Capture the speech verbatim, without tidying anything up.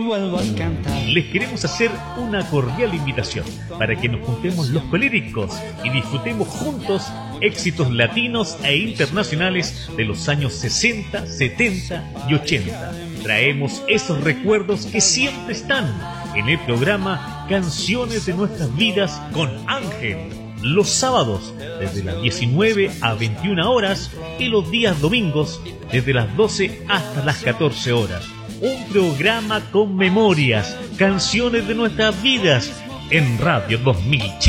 Les queremos hacer una cordial invitación para que nos juntemos los colíricos y disfrutemos juntos éxitos latinos e internacionales de los años sesenta, setenta y ochenta. Traemos esos recuerdos que siempre están en el programa Canciones de Nuestras Vidas con Ángel. Los sábados desde las diecinueve a veintiuna horas y los días domingos desde las doce hasta las catorce horas. Un programa con memorias, canciones de nuestras vidas en Radio dos mil Chile.